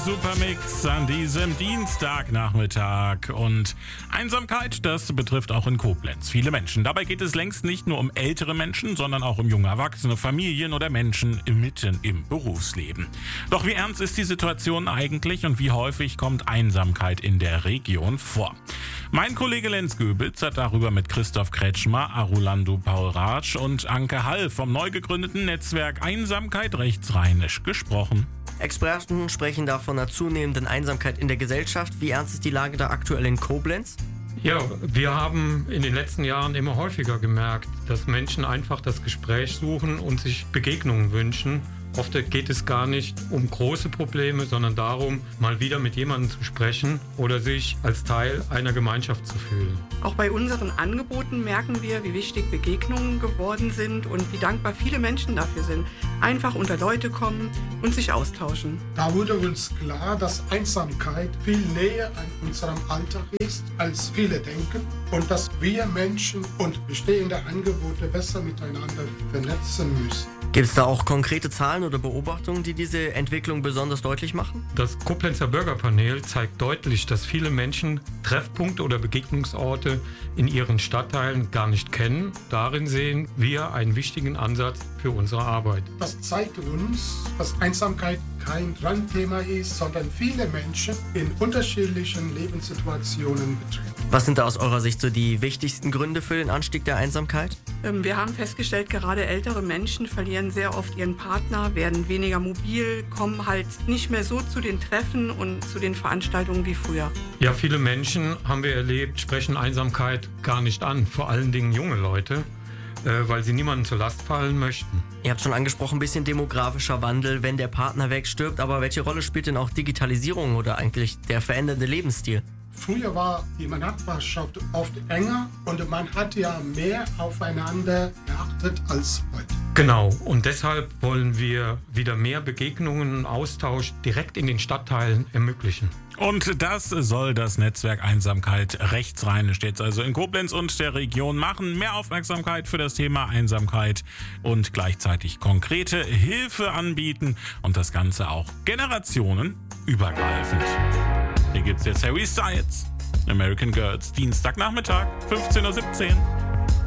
Supermix an diesem Dienstagnachmittag. Und Einsamkeit, das betrifft auch in Koblenz viele Menschen. Dabei geht es längst nicht nur um ältere Menschen, sondern auch um junge Erwachsene, Familien oder Menschen mitten im Berufsleben. Doch wie ernst ist die Situation eigentlich und wie häufig kommt Einsamkeit in der Region vor? Mein Kollege Lenz Göbitz hat darüber mit Christoph Kretschmer, Arulando Paul-Ratsch und Anke Hall vom neu gegründeten Netzwerk Einsamkeit Rechtsrheinisch gesprochen. Experten sprechen da von einer zunehmenden Einsamkeit in der Gesellschaft. Wie ernst ist die Lage da aktuell in Koblenz? Ja, wir haben in den letzten Jahren immer häufiger gemerkt, dass Menschen einfach das Gespräch suchen und sich Begegnungen wünschen. Oft geht es gar nicht um große Probleme, sondern darum, mal wieder mit jemandem zu sprechen oder sich als Teil einer Gemeinschaft zu fühlen. Auch bei unseren Angeboten merken wir, wie wichtig Begegnungen geworden sind und wie dankbar viele Menschen dafür sind. Einfach unter Leute kommen und sich austauschen. Da wurde uns klar, dass Einsamkeit viel näher an unserem Alltag ist, als viele denken, und dass wir Menschen und bestehende Angebote besser miteinander vernetzen müssen. Gibt es da auch konkrete Zahlen oder Beobachtungen, die diese Entwicklung besonders deutlich machen? Das Koblenzer Bürgerpanel zeigt deutlich, dass viele Menschen Treffpunkte oder Begegnungsorte in ihren Stadtteilen gar nicht kennen. Darin sehen wir einen wichtigen Ansatz für unsere Arbeit. Das zeigt uns, dass Einsamkeit kein Randthema ist, sondern viele Menschen in unterschiedlichen Lebenssituationen betrifft. Was sind da aus eurer Sicht so die wichtigsten Gründe für den Anstieg der Einsamkeit? Wir haben festgestellt, gerade ältere Menschen verlieren sehr oft ihren Partner, werden weniger mobil, kommen halt nicht mehr so zu den Treffen und zu den Veranstaltungen wie früher. Ja, viele Menschen, haben wir erlebt, sprechen Einsamkeit gar nicht an, vor allen Dingen junge Leute, weil sie niemandem zur Last fallen möchten. Ihr habt schon angesprochen, ein bisschen demografischer Wandel, wenn der Partner wegstirbt. Aber welche Rolle spielt denn auch Digitalisierung oder eigentlich der verändernde Lebensstil? Früher war die Nachbarschaft oft enger und man hat ja mehr aufeinander geachtet als heute. Genau, und deshalb wollen wir wieder mehr Begegnungen und Austausch direkt in den Stadtteilen ermöglichen. Und das soll das Netzwerk Einsamkeit Rechtsrheinisch jetzt also in Koblenz und der Region machen. Mehr Aufmerksamkeit für das Thema Einsamkeit und gleichzeitig konkrete Hilfe anbieten und das Ganze auch generationenübergreifend. Hier gibt's jetzt Harry Styles, American Girls, Dienstagnachmittag, 15:17 Uhr.